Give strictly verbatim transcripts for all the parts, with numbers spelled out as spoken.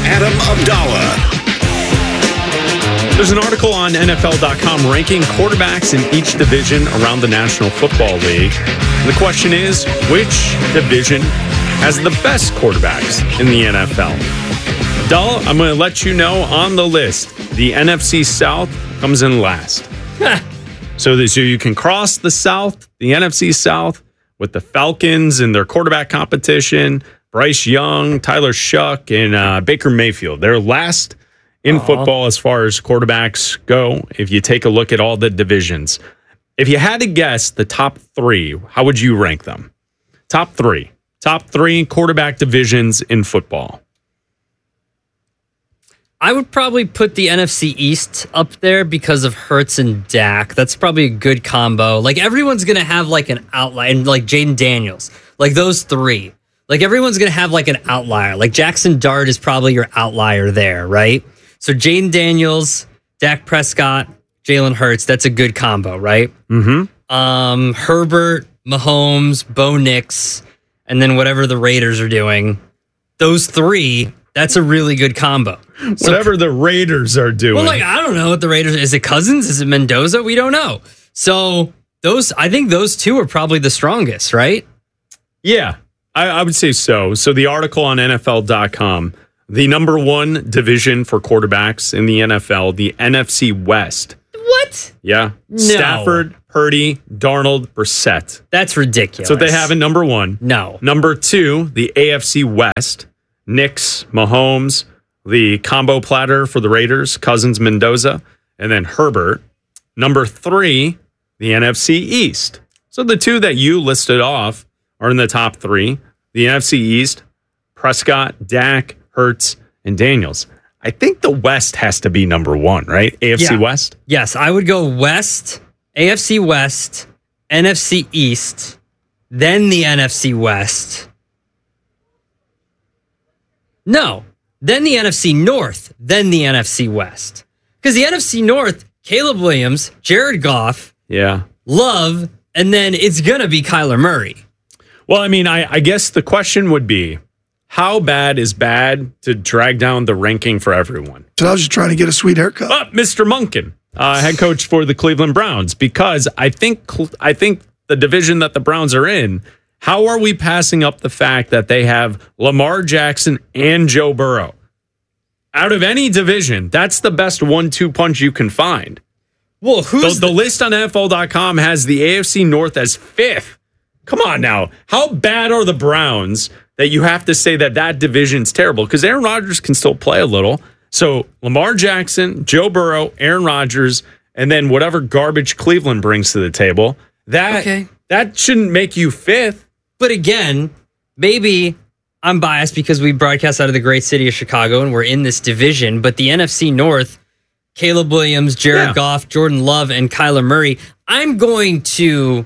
Adam Abdallah. There's an article on N F L dot com ranking quarterbacks in each division around the National Football League. The question is, which division has the best quarterbacks in the N F L? Abdallah, I'm going to let you know on the list, the N F C South comes in last. so, this, so you can cross the South, the N F C South, with the Falcons and their quarterback competition, Bryce Young, Tyler Shuck, and uh, Baker Mayfield. They're last in Aww. football as far as quarterbacks go, if you take a look at all the divisions. If you had to guess the top three, how would you rank them? Top three. Top three quarterback divisions in football. I would probably put the N F C East up there because of Hurts and Dak. That's probably a good combo. Like, everyone's going to have, like, an outlier, like Jaden Daniels. Like, those three. Like, everyone's going to have, like, an outlier. Like, Jackson Dart is probably your outlier there, right? So, Jaden Daniels, Dak Prescott, Jalen Hurts, that's a good combo, right? Mm-hmm. Um, Herbert, Mahomes, Bo Nix, and then whatever the Raiders are doing. Those three, that's a really good combo. So, whatever the Raiders are doing. Well, like, I don't know what the Raiders... Is it Cousins? Is it Mendoza? We don't know. So, those, I think those two are probably the strongest, right? Yeah, I, I would say so. So, the article on N F L dot com... The number one division for quarterbacks in the N F L, the N F C West. What? Yeah. No. Stafford, Purdy, Darnold, Brissett. That's ridiculous. So they have in number one. No. Number two, the A F C West. Knicks, Mahomes, the combo platter for the Raiders, Cousins, Mendoza, and then Herbert. Number three, the N F C East. So the two that you listed off are in the top three. The N F C East, Prescott, Dak, Hurts, and Daniels. I think the West has to be number one, right? A F C yeah. West? Yes, I would go West, A F C West, N F C East, then the N F C West. No, then the N F C North, then the N F C West. Because the N F C North, Caleb Williams, Jared Goff, yeah, Love, and then it's going to be Kyler Murray. Well, I mean, I, I guess the question would be, how bad is bad to drag down the ranking for everyone? So I was just trying to get a sweet haircut. Uh, Mister Monken, uh, head coach for the Cleveland Browns, because I think I think the division that the Browns are in, how are we passing up the fact that they have Lamar Jackson and Joe Burrow? Out of any division, that's the best one two punch you can find. Well, who's the, the list on N F L dot com has the A F C North as fifth. Come on now. How bad are the Browns that you have to say that that division's terrible? Because Aaron Rodgers can still play a little. So Lamar Jackson, Joe Burrow, Aaron Rodgers, and then whatever garbage Cleveland brings to the table, that, okay. that shouldn't make you fifth. But again, maybe I'm biased because we broadcast out of the great city of Chicago and we're in this division, but the N F C North, Caleb Williams, Jared yeah. Goff, Jordan Love, and Kyler Murray, I'm going to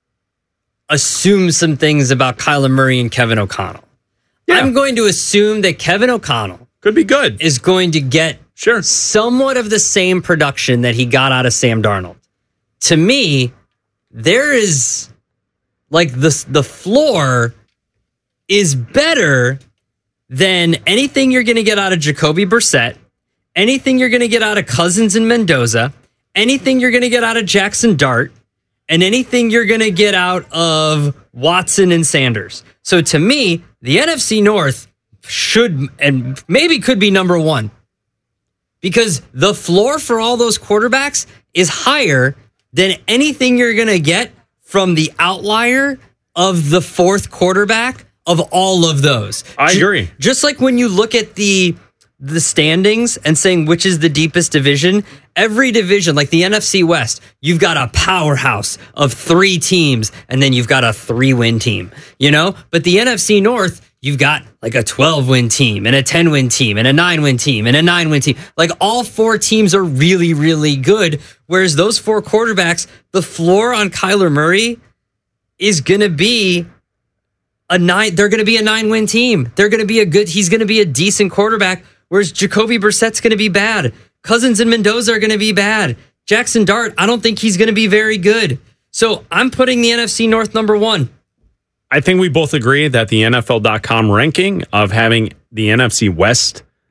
assume some things about Kyler Murray and Kevin O'Connell. Yeah. I'm going to assume that Kevin O'Connell could be good. Is going to get sure somewhat of the same production that he got out of Sam Darnold. To me, there is like the the floor is better than anything you're going to get out of Jacoby Brissett, anything you're going to get out of Cousins and Mendoza, anything you're going to get out of Jackson Dart, and anything you're going to get out of Watson and Sanders. So to me, the N F C North should and maybe could be number one because the floor for all those quarterbacks is higher than anything you're going to get from the outlier of the fourth quarterback of all of those. I agree. Just like when you look at the the standings and saying which is the deepest division, every division, like the N F C West, you've got a powerhouse of three teams, and then you've got a three-win team, you know? But the N F C North, you've got like a twelve-win team, and a ten-win team, and a nine-win team, and a nine-win team. Like all four teams are really, really good, whereas those four quarterbacks, the floor on Kyler Murray is going to be a nine. They're going to be a nine-win team. They're going to be a good, he's going to be a decent quarterback, whereas Jacoby Brissett's going to be bad. Cousins and Mendoza are going to be bad. Jackson Dart, I don't think he's going to be very good. So I'm putting the N F C North number one. I think we both agree that the N F L dot com ranking of having the N F C West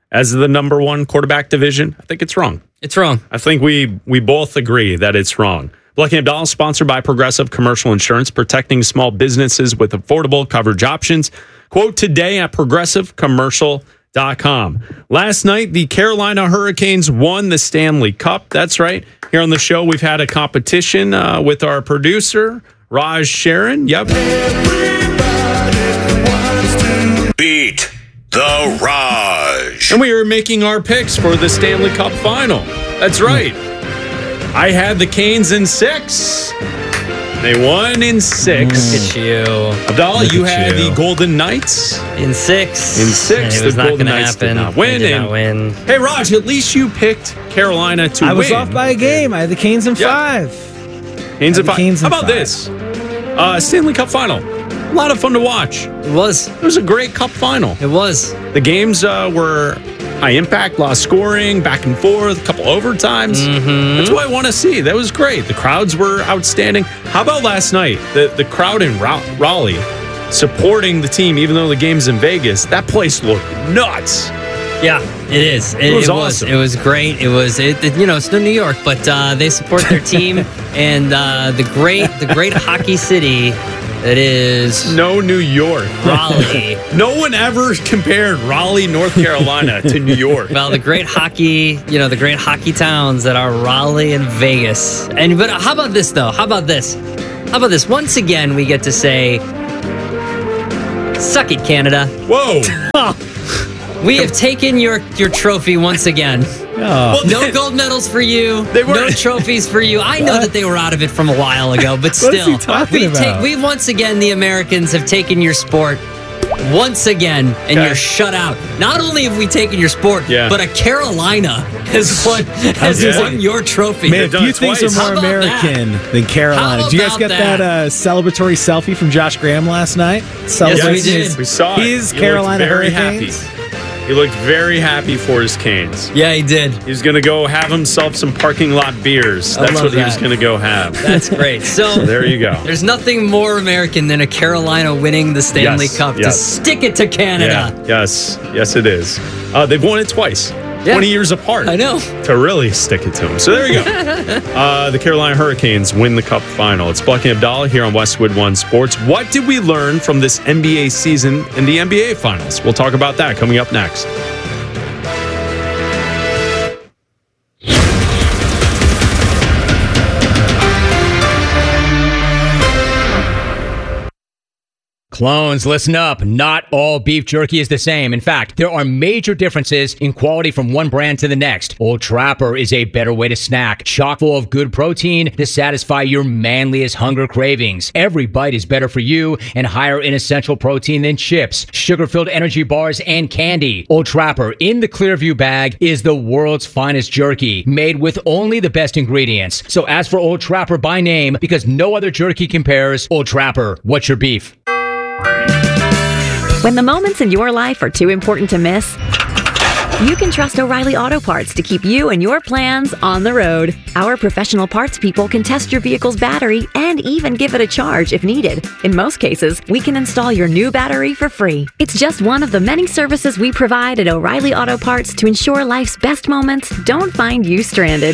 as the number one quarterback division? I think it's wrong. It's wrong. I think we we both agree that it's wrong. Black and Abdallah, sponsored by Progressive Commercial Insurance, protecting small businesses with affordable coverage options. Quote today at progressive commercial dot com. Last night, the Carolina Hurricanes won the Stanley Cup. That's right. Here on the show, we've had a competition uh, with our producer, Raj Sharon. Yep. Beat the Raj. And we are making our picks for the Stanley Cup final. That's right. I had the Canes in six. They won in six. Look at you. Abdallah, Look you at had you. the Golden Knights. In six. In six, And it the was not Golden going to Knights did happen. not win, They did and- not win. Hey, Raj, at least you picked Carolina to I win. was off by a game. I had the Canes in Yeah. five. Canes I in had the five. Canes How in about five. this? Uh, Stanley Cup final. A lot of fun to watch. It was. It was a great cup final. It was. The games uh, were high impact, lot of scoring, back and forth, a couple overtimes. Mm-hmm. That's what I want to see. That was great. The crowds were outstanding. How about last night? The the crowd in Ra- Raleigh supporting the team, even though the game's in Vegas. That place looked nuts. Yeah, it is. It, It was it awesome. was. It was great. It was. It, it- you know, it's still New York, but uh, they support their team and uh, the great, the great hockey city that is No New York. Raleigh. No one ever compared Raleigh, North Carolina to New York. Well, the great hockey, you know, the great hockey towns that are Raleigh and Vegas. And but how about this though? How about this? How about this? Once again, we get to say, "Suck it, Canada." Whoa. We have taken your your trophy once again. Oh. No gold medals for you. They were- no trophies for you. I know that they were out of it from a while ago, but is still, he talking we've about? we've once again the Americans have taken your sport once again, and Okay. you're shut out. Not only have we taken your sport, Yeah. but a Carolina has won has Yeah. won your trophy. Man, done few it things twice. are How more about that? American than Carolina. How Did you guys about get that, that? uh, celebratory selfie from Josh Graham last night? Celebrating we did. his- We saw it. His He Carolina looked very Hurricanes. happy. He looked very happy for his Canes. Yeah, he did. He's going to go have himself some parking lot beers. I That's love what he was that. going to go have. That's great. So So there you go. there's nothing more American than a Carolina winning the Stanley Yes, Cup to yes. stick it to Canada. Yeah, yes, yes, it is. Uh, they've won it twice, Yeah. twenty years apart. I know. To really stick it to them. So there you go. uh, the Carolina Hurricanes win the Cup final. It's Bucky Abdallah here on Westwood One Sports. What did we learn from this N B A season in the N B A Finals? We'll talk about that coming up next. Clones, listen up. Not all beef jerky is the same. In fact, there are major differences in quality from one brand to the next. Old Trapper is a better way to snack, chock full of good protein to satisfy your manliest hunger cravings. Every bite is better for you and higher in essential protein than chips, sugar-filled energy bars, and candy. Old Trapper in the Clearview bag is the world's finest jerky, made with only the best ingredients. So ask for Old Trapper by name because no other jerky compares. Old Trapper, what's your beef? When the moments in your life are too important to miss, you can trust O'Reilly Auto Parts to keep you and your plans on the road. Our professional parts people can test your vehicle's battery and even give it a charge if needed. In most cases, we can install your new battery for free. It's just one of the many services we provide at O'Reilly Auto Parts to ensure life's best moments don't find you stranded.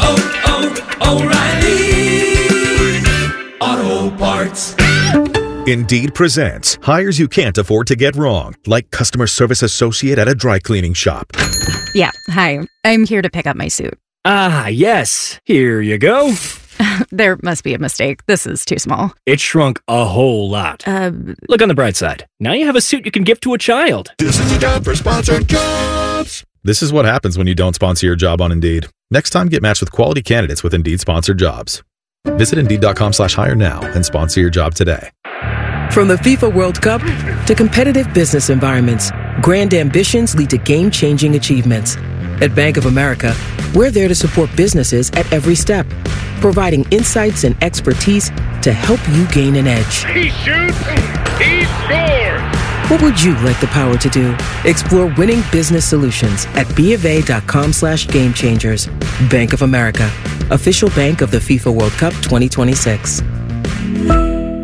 Indeed presents hires you can't afford to get wrong, like customer service associate at a dry cleaning shop. Yeah, hi. I'm here to pick up my suit. Ah, yes. Here you go. There must be a mistake. This is too small. It shrunk a whole lot. Uh, Look on the bright side. Now you have a suit you can give to a child. This is the time for sponsored jobs. This is what happens when you don't sponsor your job on Indeed. Next time, get matched with quality candidates with Indeed sponsored jobs. Visit Indeed.com slash hire now and sponsor your job today. From the FIFA World Cup to competitive business environments, grand ambitions lead to game-changing achievements. At Bank of America, we're there to support businesses at every step, providing insights and expertise to help you gain an edge. He shoots, he scores. What would you like the power to do? Explore winning business solutions at BofA.com slash game changers. Bank of America, official bank of the FIFA World Cup twenty twenty-six.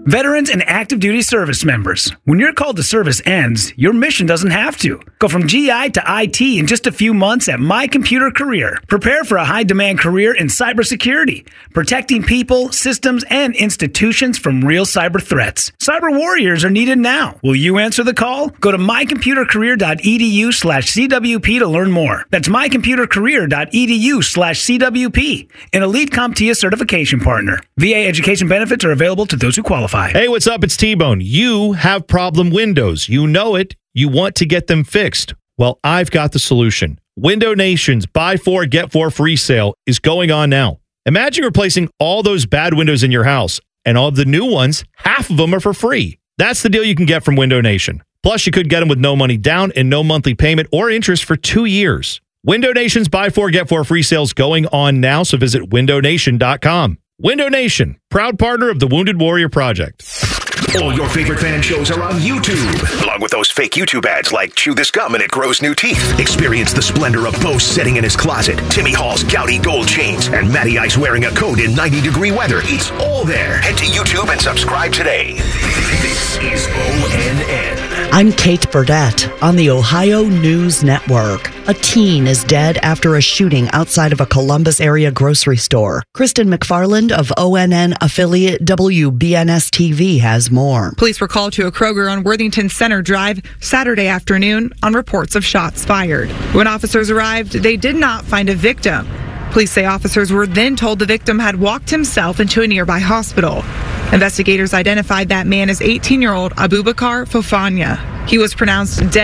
Veterans and active duty service members, when your call to service ends, your mission doesn't have to. Go from G I to I T in just a few months at My Computer Career. Prepare for a high-demand career in cybersecurity, protecting people, systems, and institutions from real cyber threats. Cyber warriors are needed now. Will you answer the call? Go to mycomputercareer.edu slash CWP to learn more. That's mycomputercareer.edu slash CWP, an Elite CompTIA certification partner. V A education benefits are available to those who qualify. Hey, what's up? It's T-Bone. You have problem windows. You know it. You want to get them fixed. Well, I've got the solution. Window Nation's buy four, get four free sale is going on now. Imagine replacing all those bad windows in your house, and all of the new ones, half of them are for free. That's the deal you can get from Window Nation. Plus, you could get them with no money down and no monthly payment or interest for two years. Window Nation's buy four, get four free sale is going on now, so visit window nation dot com. Window Nation, proud partner of the Wounded Warrior Project. All your favorite fan shows are on YouTube, along with those fake YouTube ads like Chew This Gum and It Grows New Teeth. Experience the splendor of Bo sitting in his closet, Timmy Hall's gouty gold chains, and Matty Ice wearing a coat in ninety degree weather. It's all there. Head to YouTube and subscribe today. This is O N N. I'm Kate Burdett on the Ohio News Network. A teen is dead after a shooting outside of a Columbus area grocery store. Kristen McFarland of O N N affiliate W B N S T V has more. Police were called to a Kroger on Worthington Center Drive Saturday afternoon on reports of shots fired. When officers arrived, they did not find a victim. Police say officers were then told the victim had walked himself into a nearby hospital. Investigators identified that man as eighteen-year-old Abubakar Fofana. He was pronounced dead.